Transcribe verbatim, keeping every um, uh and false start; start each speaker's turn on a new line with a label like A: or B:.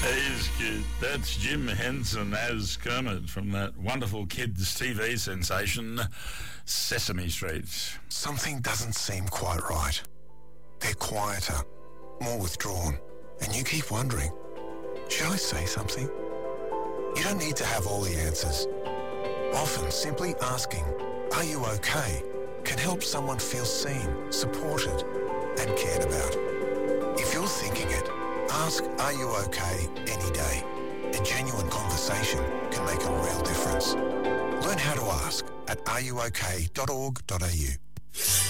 A: He's cute. That's Jim Henson as Kermit from that wonderful kids' T V sensation, Sesame Street.
B: Something doesn't seem quite right. They're quieter, more withdrawn, and you keep wondering, should I say something? You don't need to have all the answers. Often simply asking, are you okay, can help someone feel seen, supported, and cared about. If you're thinking it, ask, are you okay, any day. A genuine conversation can make a real difference. Learn how to ask at are you okay dot org dot a u.